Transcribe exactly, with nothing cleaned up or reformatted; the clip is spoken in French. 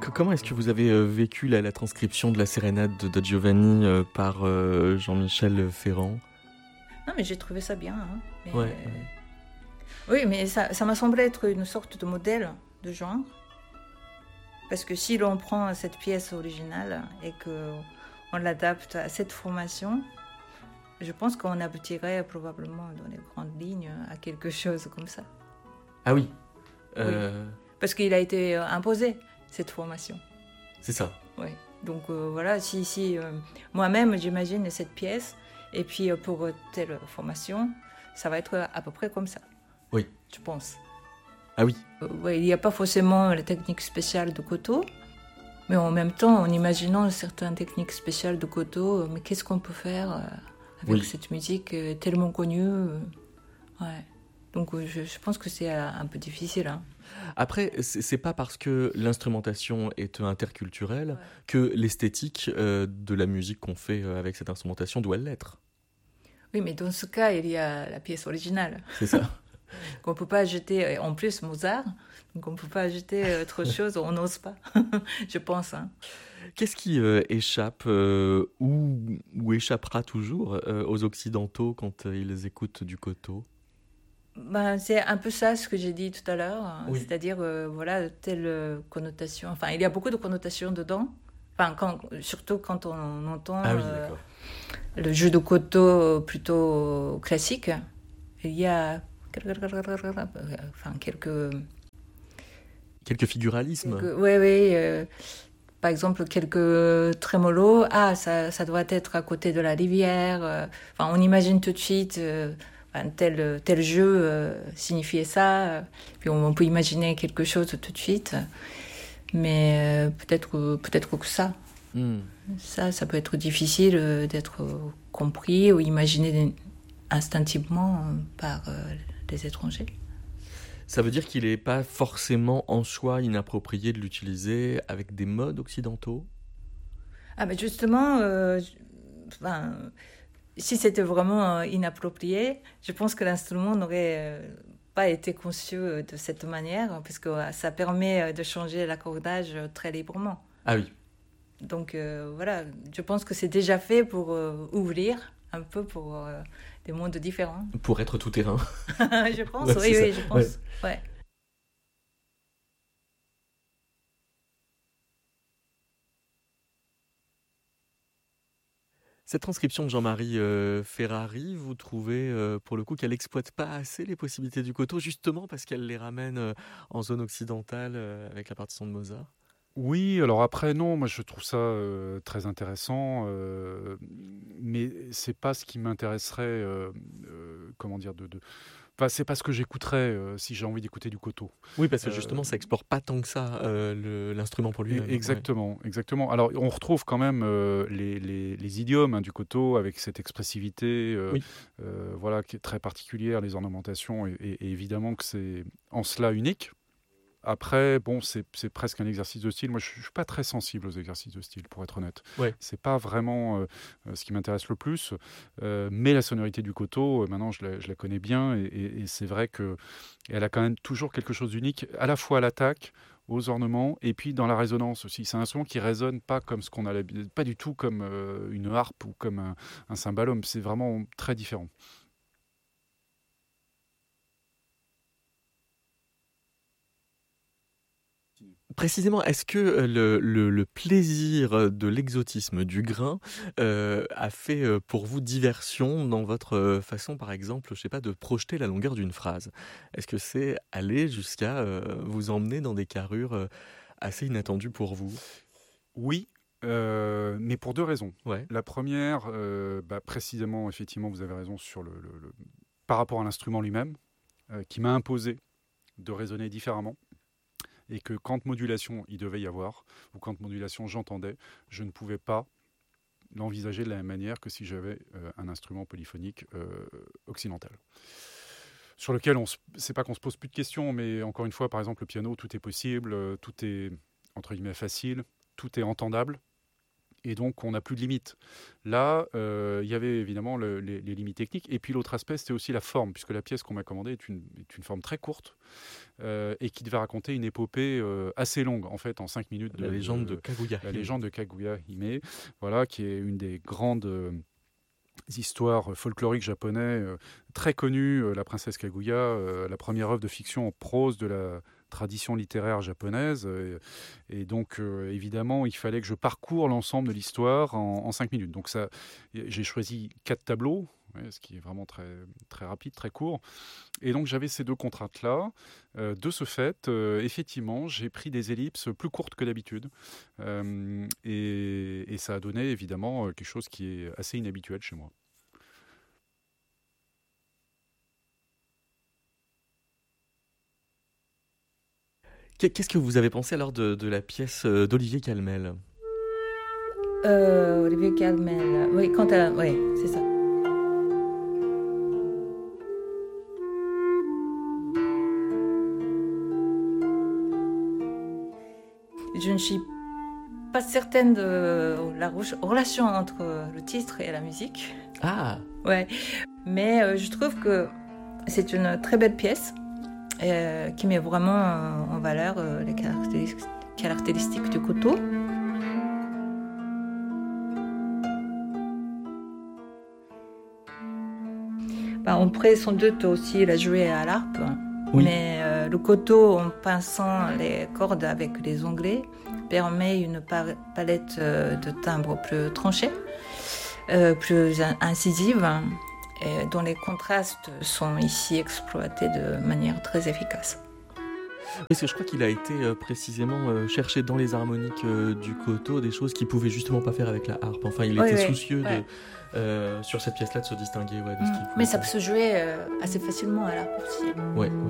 Que- comment est-ce que vous avez euh, vécu la, la transcription de la sérénade de, de Giovanni euh, par euh, Jean-Michel Ferrand? Non, mais j'ai trouvé ça bien. Hein. Mais, Ouais, euh, ouais. Oui, mais ça, ça m'a semblé être une sorte de modèle de genre. Parce que si l'on prend cette pièce originale et qu'on l'adapte à cette formation, je pense qu'on aboutirait probablement dans les grandes lignes à quelque chose comme ça. Ah oui. Euh, Parce qu'il a été euh, imposé, cette formation. C'est ça. Oui. Donc euh, voilà, si, si euh, moi-même j'imagine cette pièce, et puis euh, pour telle formation, ça va être à peu près comme ça. Oui. Je pense. Ah oui. Euh, ouais, il n'y a pas forcément la technique spéciale de Koto, mais en même temps, en imaginant certaines techniques spéciales de Koto, euh, mais qu'est-ce qu'on peut faire euh, avec Oui. cette musique euh, tellement connue euh, ouais. Donc euh, je, je pense que c'est euh, un peu difficile. Hein. Après, c'est c'est pas parce que l'instrumentation est interculturelle Ouais. que l'esthétique euh, de la musique qu'on fait euh, avec cette instrumentation doit l'être. Oui, mais dans ce cas, il y a la pièce originale. C'est ça. Qu'on ne peut pas ajouter, en plus Mozart, donc on ne peut pas ajouter autre chose, on n'ose pas, je pense. Hein. Qu'est-ce qui euh, échappe euh, ou, ou échappera toujours euh, aux Occidentaux quand euh, ils écoutent du Koto? Ben, c'est un peu ça ce que j'ai dit tout à l'heure, hein. Oui. C'est-à-dire, euh, voilà, telle euh, connotation, enfin, il y a beaucoup de connotations dedans, enfin, quand, surtout quand on entend Ah oui, euh, d'accord. le jeu de Koto plutôt classique, il y a enfin, quelques... Quelques figuralismes. quelques oui, oui. Euh, par exemple, quelques trémolos. Ah, ça, ça doit être à côté de la rivière. Euh, enfin, on imagine tout de suite euh, enfin, tel, tel jeu euh, signifiait ça. Euh, puis on, on peut imaginer quelque chose tout de suite. Mais euh, peut-être, peut-être que ça. Hmm. Ça, ça peut être difficile euh, d'être euh, compris ou imaginé instinctivement euh, par euh, les étrangers. Ça veut dire qu'il n'est pas forcément en soi inapproprié de l'utiliser avec des modes occidentaux? Ah, mais justement, euh, je- enfin, si c'était vraiment euh, inapproprié, je pense que l'instrument n'aurait euh, pas été conçu euh, de cette manière, parce que euh, ça permet euh, de changer l'accordage euh, très librement. Ah oui. Donc euh, voilà, je pense que c'est déjà fait pour euh, ouvrir un peu pour euh, des mondes différents. Pour être tout terrain. Je pense, Ouais, oui, c'est oui, ça. je pense. Ouais. Cette transcription de Jean-Marie euh, Ferrari, vous trouvez euh, pour le coup qu'elle exploite pas assez les possibilités du Koto, justement parce qu'elle les ramène euh, en zone occidentale euh, avec la partition de Mozart? Oui, alors après, non, moi je trouve ça euh, très intéressant, euh, mais c'est pas ce qui m'intéresserait, euh, euh, comment dire, de, de... Enfin, c'est pas ce que j'écouterais euh, si j'ai envie d'écouter du Koto. Oui, parce que Euh, justement, ça explore pas tant que ça euh, le- l'instrument pour E- lui-même. Ouais. Exactement, exactement. Alors, on retrouve quand même euh, les, les- les idiomes hein, du Koto avec cette expressivité, euh, Oui. euh, voilà, qui est très particulière, les ornementations, et, et- et évidemment que c'est en cela unique. Après, bon, c'est c'est presque un exercice de style. Moi, je ne suis pas très sensible aux exercices de style, pour être honnête. Ouais. C'est pas vraiment euh, euh, ce qui m'intéresse le plus. Euh, mais la sonorité du Koto, euh, maintenant, je la, je la connais bien, et, et- et c'est vrai que elle a quand même toujours quelque chose d'unique, à la fois à l'attaque, aux ornements, et puis dans la résonance aussi. C'est un instrument qui résonne pas comme ce qu'on a l'habitude, pas du tout comme euh, une harpe ou comme un, un cymbalum. C'est vraiment très différent. Précisément, est-ce que euh, le, le- le plaisir de l'exotisme du grain euh, a fait euh, pour vous diversion dans votre euh, façon, par exemple, je sais pas, de projeter la longueur d'une phrase? Est-ce que c'est aller jusqu'à euh, vous emmener dans des carrures euh, assez inattendues pour vous? Oui, euh, mais pour deux raisons. Ouais. La première, euh, bah, précisément, effectivement, vous avez raison sur le, le- le- par rapport à l'instrument lui-même, euh, qui m'a imposé de raisonner différemment. Et que quand modulation il devait y avoir, ou quand modulation j'entendais, je ne pouvais pas l'envisager de la même manière que si j'avais euh, un instrument polyphonique euh, occidental. Sur lequel, on se, c'est pas qu'on se pose plus de questions, mais encore une fois, par exemple, le piano, tout est possible, euh, tout est, entre guillemets, facile, tout est entendable. Et donc, on n'a plus de limites. Là, euh, il y avait évidemment le, les, les limites techniques. Et puis, l'autre aspect, c'était aussi la forme, puisque la pièce qu'on m'a commandée est une, est une forme très courte euh, et qui devait raconter une épopée euh, assez longue, en fait, en cinq minutes. La de, légende de, de Kaguya. La légende de Kaguya Hime, voilà, qui est une des grandes euh, histoires folkloriques japonaises, euh, très connues. Euh, la princesse Kaguya, euh, la première œuvre de fiction en prose de la tradition littéraire japonaise. Et, et donc, euh, évidemment, il fallait que je parcours l'ensemble de l'histoire en, en cinq minutes. Donc, ça, j'ai choisi quatre tableaux, ouais, ce qui est vraiment très, très rapide, très court. Et donc, j'avais ces deux contraintes-là. Euh, de ce fait, euh, effectivement, j'ai pris des ellipses plus courtes que d'habitude. Euh, et, et ça a donné, évidemment, quelque chose qui est assez inhabituel chez moi. Qu'est-ce que vous avez pensé alors de, de la pièce d'Olivier Calmel? euh, Olivier Calmel, oui, quand elle, oui, c'est ça. Je ne suis pas certaine de la relation entre le titre et la musique. Ah. Ouais, mais euh, je trouve que c'est une très belle pièce. Euh, qui met vraiment euh, en valeur euh, les caractéristiques, caractéristiques du koto. Bah, on pourrait sans doute aussi la jouer à l'harpe, oui. mais euh, le koto, en pinçant les cordes avec les onglets, permet une par- palette euh, de timbres plus tranchée, euh, plus in- incisive, et dont les contrastes sont ici exploités de manière très efficace. Parce que je crois qu'il a été euh, précisément euh, cherché dans les harmoniques euh, du koto des choses qu'il pouvait justement pas faire avec la harpe. Enfin, il oui, était oui, soucieux ouais. de, euh, sur cette pièce-là de se distinguer ouais, de mmh. ce qu'il pouvait Mais ça faire. peut se jouer euh, assez facilement à l'harpe aussi. Ouais, ouais.